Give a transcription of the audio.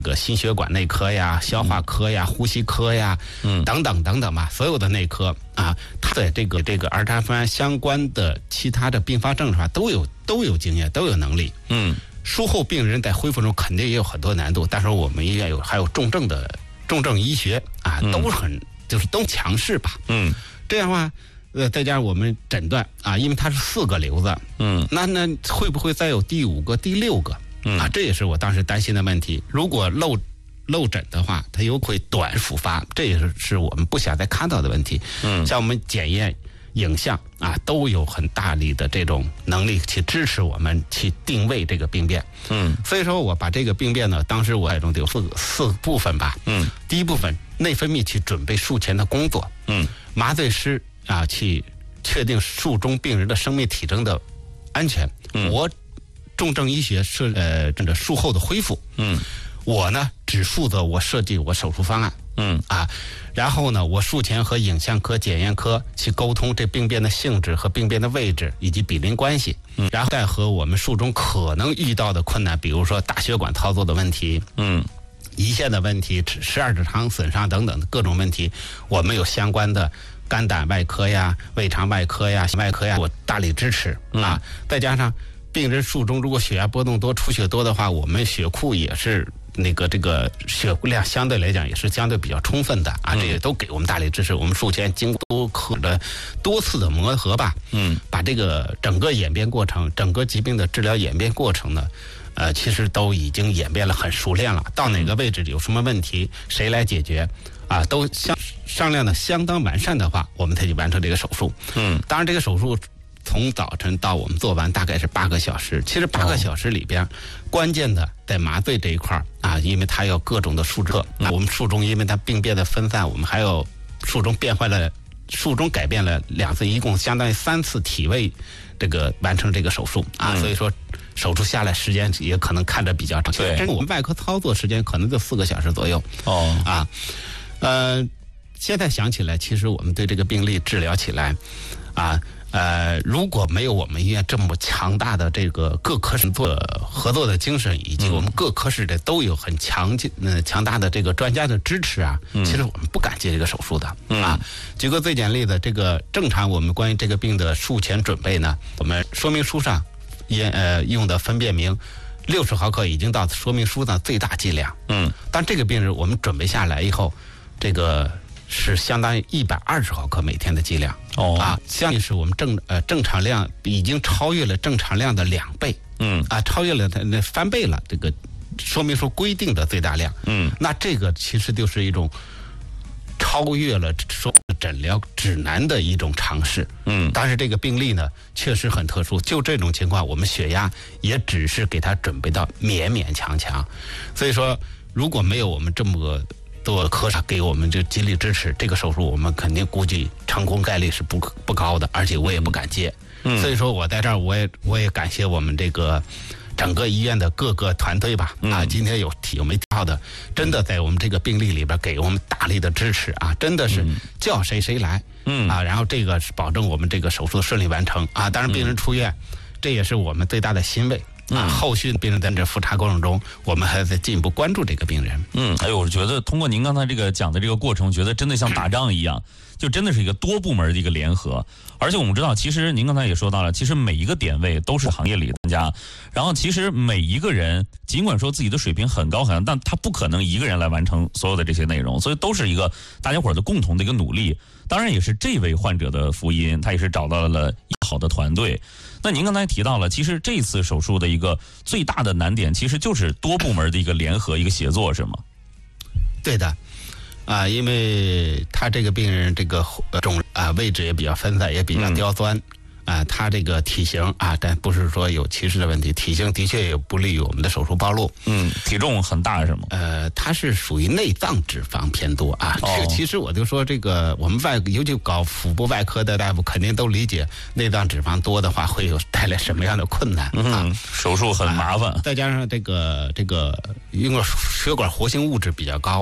个心血管内科呀、消化科呀、呼吸科呀，等等等等吧，所有的内科啊，他在这个儿茶酚胺相关的其他的并发症上都有经验，都有能力。术后病人在恢复中肯定也有很多难度，但是我们医院还有重症医学啊，都强势吧。这样的话，再加上我们诊断啊，因为它是4个瘤子，那会不会再有第5个、第6个？啊，这也是我当时担心的问题。如果漏诊的话，它有会短复发，这也是我们不想再看到的问题。像我们检验、影像啊，都有很大力的这种能力去支持我们去定位这个病变。所以说我把这个病变呢，当时我中有四部分吧。第一部分内分泌去准备术前的工作。麻醉师啊去确定术中病人的生命体征的安全。我重症医学这个术后的恢复。我呢只负责我设计我手术方案。然后呢，我术前和影像科、检验科去沟通这病变的性质和病变的位置以及比邻关系。然后再和我们术中可能遇到的困难，比如说大血管操作的问题，胰腺的问题、12指肠损伤等等的各种问题，我们有相关的肝胆外科呀、胃肠外科呀、心外科呀，我大力支持啊。再加上病人术中如果血压波动多、出血多的话，我们血库也是这个血量相对来讲也是相对比较充分的啊，这也都给我们大力支持。我们术前经过多次的磨合吧，把这个整个演变过程、整个疾病的治疗演变过程呢，其实都已经演变了很熟练了。到哪个位置有什么问题，谁来解决啊，都商量的相当完善的话，我们才去完成这个手术。当然这个手术从早晨到我们做完大概是8个小时。其实8个小时里边，关键的在麻醉这一块啊，因为它有各种的术测。我们术中因为它病变的分散，我们还有术中改变了2次，一共相当于3次体位这个完成这个手术啊。所以说手术下来时间也可能看着比较长。对，我们外科操作时间可能就4个小时左右。现在想起来，其实我们对这个病例治疗起来啊。如果没有我们医院这么强大的这个各科室合作的精神，以及我们各科室的都有很强大的这个专家的支持啊，其实我们不敢接这个手术的啊。举个最简例的，这个正常我们关于这个病的术前准备呢，我们说明书上用的分辨明60毫克已经到说明书的最大剂量。但这个病人我们准备下来以后，这个是相当于120毫克每天的剂量。相当于是我们正常量已经超越了正常量的2倍。超越了它翻倍了，这个说明书规定的最大量。那这个其实就是一种超越了说诊疗指南的一种尝试。但是这个病例呢确实很特殊，就这种情况，我们血压也只是给他准备到勉勉强强。所以说，如果没有我们这么多科室给我们这极力支持，这个手术我们肯定估计成功概率是不高的，而且我也不敢接。所以说我在这儿我也感谢我们这个整个医院的各个团队吧。今天有没提到的，真的在我们这个病例里边给我们大力的支持啊，真的是叫谁来。然后这个是保证我们这个手术顺利完成啊。当然病人出院，这也是我们最大的欣慰。后续病人在这复查过程中，我们还在进一步关注这个病人。 我觉得通过您刚才这个讲的这个过程，觉得真的像打仗一样，就真的是一个多部门的一个联合。而且我们知道，其实您刚才也说到了，其实每一个点位都是行业里的专家，然后其实每一个人尽管说自己的水平很高，但他不可能一个人来完成所有的这些内容，所以都是一个大家伙的共同的一个努力。当然也是这位患者的福音，他也是找到了好的团队。那您刚才提到了，其实这次手术的一个最大的难点，其实就是多部门的一个联合、一个协作，是吗？ 对的，因为他这个病人这个位置也比较分散，也比较刁钻。他这个体型但不是说有歧视的问题，体型的确也不利于我们的手术暴露。 体重很大是吗？ 他是属于内脏脂肪偏多啊。这个其实我就说这个我们尤其搞腹部外科的大夫肯定都理解，内脏脂肪多的话会有带来什么样的困难手术很麻烦。 再加上这个因为血管活性物质比较高。